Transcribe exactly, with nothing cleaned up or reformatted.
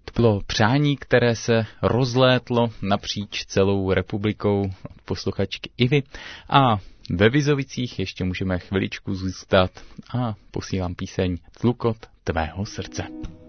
To bylo přání, které se rozlétlo napříč celou republikou od posluchačky Ivy a ve Vizovicích ještě můžeme chviličku zůstat a posílám píseň Tlukot tvého srdce.